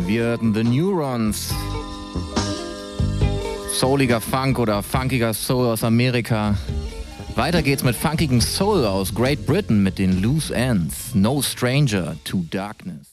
Wir hörten The Neurons. Souliger Funk oder funkiger Soul aus Amerika. Weiter geht's mit funkigem Soul aus Great Britain mit den Loose Ends. No Stranger to Darkness.